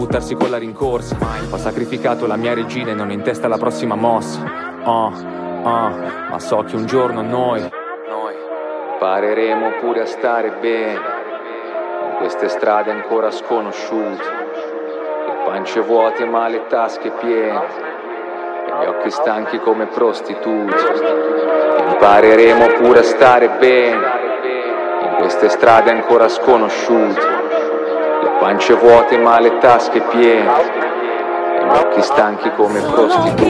buttarsi con la rincorsa. Ho sacrificato la mia regina e non ho in testa la prossima mossa. Ma so che un giorno noi impareremo pure a stare bene in queste strade ancora sconosciute, le pance vuote ma le tasche piene e gli occhi stanchi come prostitute. Impareremo pure a stare bene in queste strade ancora sconosciute, le pance vuote ma le tasche piene e gli occhi stanchi come prostitute.